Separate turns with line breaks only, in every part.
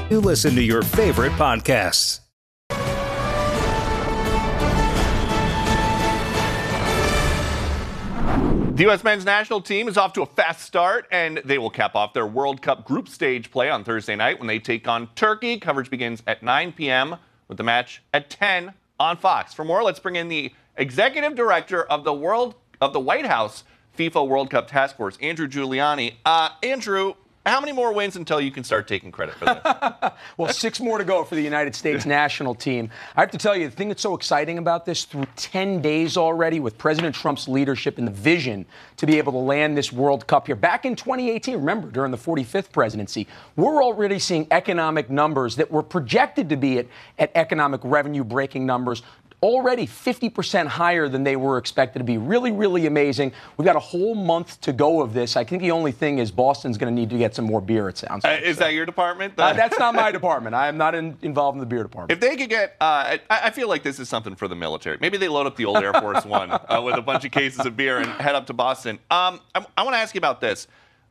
you listen to your favorite podcasts.
The U.S. men's national team is off to a fast start, and they will cap off their World Cup group stage play on Thursday night when they take on Turkey. Coverage begins at 9 p.m. with the match at 10 on Fox. For more, let's bring in the executive director of the White House FIFA World Cup Task Force, Andrew Giuliani. Andrew, how many more wins until you can start taking credit for this?
Well, 6 more to go for the United States national team. I have to tell you, the thing that's so exciting about this, through 10 days already with President Trump's leadership and the vision to be able to land this World Cup here. Back in 2018, remember, during the 45th presidency, we're already seeing economic numbers that were projected to be at economic revenue-breaking numbers, already 50% higher than they were expected to be. Really, really amazing. We've got a whole month to go of this. I think the only thing is Boston's going to need to get some more beer, it sounds like.
Is that your department?
That's not my department. I am not involved in the beer department.
If they could get, I feel like this is something for the military. Maybe they load up the old Air Force One with a bunch of cases of beer and head up to Boston. I want to ask you about this.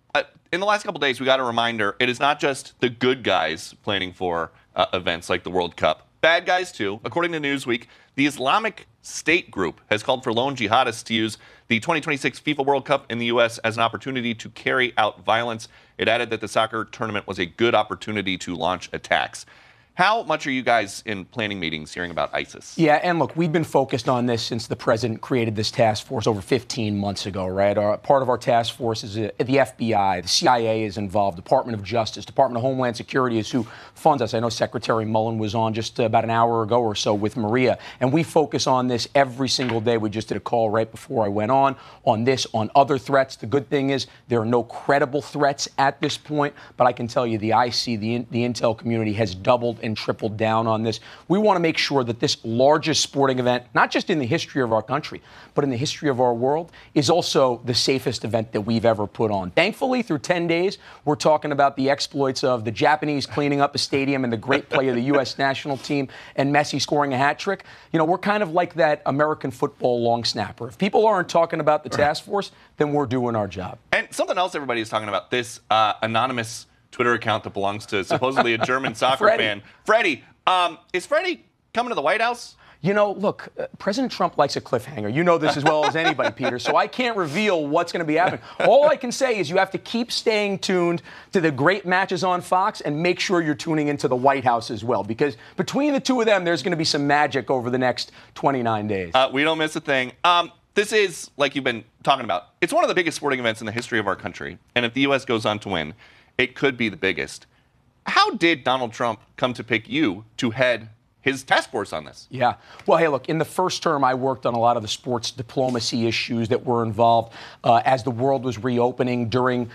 In the last couple of days, we got a reminder. It is not just the good guys planning for events like the World Cup. Bad guys, too. According to Newsweek, the Islamic State group has called for lone jihadists to use the 2026 FIFA World Cup in the U.S. as an opportunity to carry out violence. It added that the soccer tournament was a good opportunity to launch attacks. How much are you guys in planning meetings hearing about ISIS?
Yeah, and look, we've been focused on this since the president created this task force over 15 months ago, right? Part of our task force is the FBI, the CIA is involved, Department of Justice, Department of Homeland Security is who funds us. I know Secretary Mullen was on just about an hour ago or so with Maria, and we focus on this every single day. We just did a call right before I went on this, on other threats. The good thing is there are no credible threats at this point, but I can tell you the IC, the intel community has doubled and tripled down on this. We want to make sure that this largest sporting event, not just in the history of our country, but in the history of our world, is also the safest event that we've ever put on. Thankfully, through 10 days, we're talking about the exploits of the Japanese cleaning up a stadium and the great play of the U.S. national team and Messi scoring a hat trick. You know, we're kind of like that American football long snapper. If people aren't talking about the task force, then we're doing our job.
And something else everybody is talking about, this anonymous Twitter account that belongs to supposedly a German soccer fan. Freddie. Is Freddie coming to the White House?
You know, look, President Trump likes a cliffhanger. You know this as well as anybody, Peter, so I can't reveal what's going to be happening. All I can say is you have to keep staying tuned to the great matches on Fox and make sure you're tuning into the White House as well, because between the two of them, there's going to be some magic over the next 29 days.
We don't miss a thing. This is, like you've been talking about, it's one of the biggest sporting events in the history of our country, and if the U.S. goes on to win, it could be the biggest. How did Donald Trump come to pick you to head his task force on this?
Yeah. Well, hey, look, in the first term, I worked on a lot of the sports diplomacy issues that were involved as the world was reopening during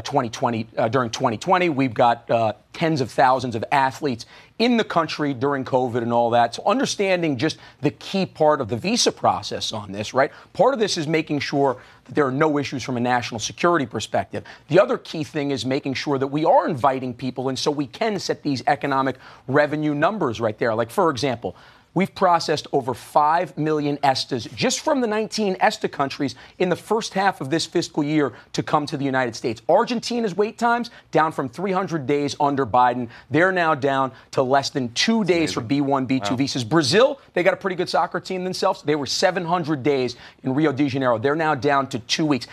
2020. We've got tens of thousands of athletes in the country during COVID and all that. So understanding just the key part of the visa process on this, right? Part of this is making sure that there are no issues from a national security perspective. The other key thing is making sure that we are inviting people, and so we can set these economic revenue numbers right there. Like, for example, we've processed over 5 million ESTAs just from the 19 ESTA countries in the first half of this fiscal year to come to the United States. Argentina's wait times down from 300 days under Biden. They're now down to less than 2 days for B1, B2 visas. Brazil, they got a pretty good soccer team themselves. They were 700 days in Rio de Janeiro. They're now down to 2 weeks.